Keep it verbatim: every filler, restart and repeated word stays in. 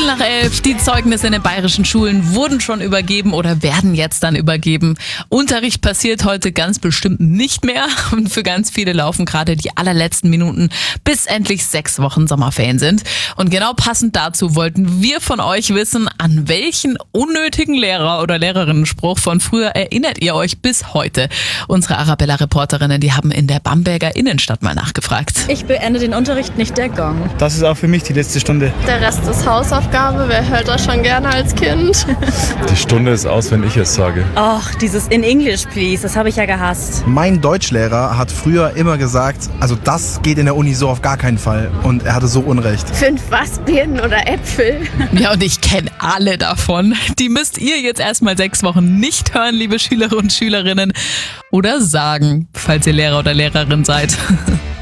Viertel nach elf, die Zeugnisse in den bayerischen Schulen wurden schon übergeben oder werden jetzt dann übergeben. Unterricht passiert heute ganz bestimmt nicht mehr und für ganz viele laufen gerade die allerletzten Minuten, bis endlich sechs Wochen Sommerferien sind. Und genau passend dazu wollten wir von euch wissen, an welchen unnötigen Lehrer- oder Lehrerinnenspruch von früher erinnert ihr euch bis heute? Unsere Arabella-Reporterinnen, die haben in der Bamberger Innenstadt mal nachgefragt. Ich beende den Unterricht, nicht der Gong. Das ist auch für mich die letzte Stunde. Der Rest ist Hausaufgabe, wer hört das schon gerne als Kind? Die Stunde ist aus, wenn ich es sage. Och, dieses in English please, das habe ich ja gehasst. Mein Deutschlehrer hat früher immer gesagt, also das geht in der Uni so auf gar keinen Fall. Und er hatte so Unrecht. Fünf was? Birnen oder Äpfel? Ja, und ich kenne alle davon. Die müsst ihr jetzt erstmal sechs Wochen nicht hören, liebe Schüler und Schülerinnen. Oder sagen, falls ihr Lehrer oder Lehrerin seid.